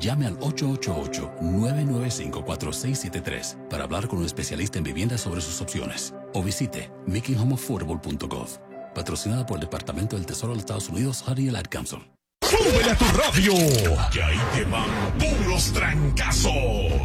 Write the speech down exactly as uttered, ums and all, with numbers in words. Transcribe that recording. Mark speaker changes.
Speaker 1: Llame al ocho ocho ocho, nueve nueve cinco, cuatro seis siete tres para hablar con un especialista en vivienda sobre sus opciones. O visite making home affordable punto gov. Patrocinada por el Departamento del Tesoro de los Estados Unidos, Harry el Ad Council.
Speaker 2: ¡Súbele a tu radio! Que ahí te van puros trancazos.